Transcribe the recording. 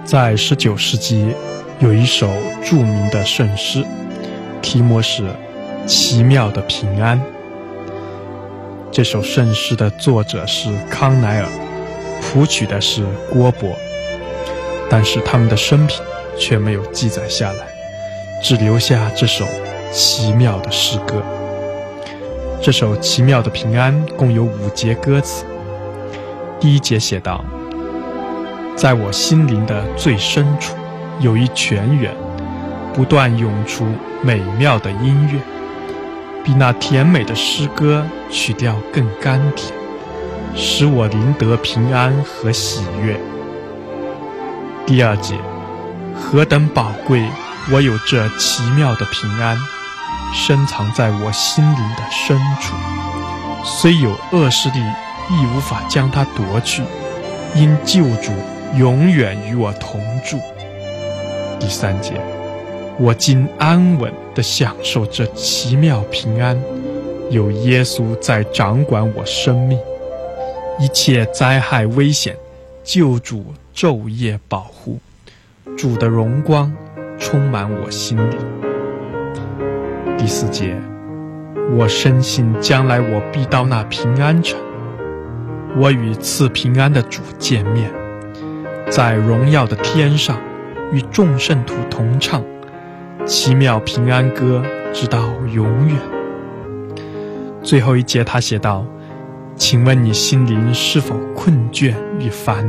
在19世纪，有一首著名的圣诗，题目是《奇妙的平安》。这首圣诗的作者是康乃尔，谱曲的是郭伯，但是他们的生平却没有记载下来，只留下这首奇妙的诗歌。这首奇妙的平安共有5节歌词。第1节写道：在我心灵的最深处，有一泉源，不断涌出美妙的音乐，比那甜美的诗歌曲调更甘甜，使我灵得平安和喜悦。第2节，何等宝贵，我有这奇妙的平安，深藏在我心灵的深处，虽有恶势力亦无法将它夺去，因救主永远与我同住。第3节，我今安稳地享受这奇妙平安，有耶稣在掌管我生命，一切灾害危险，救主昼夜保护，主的荣光充满我心里。第4节，我深信将来我必到那平安城，我与赐平安的主见面，在荣耀的天上与众圣徒同唱奇妙平安歌，直到永远。最后1节他写道：请问你心灵是否困倦与烦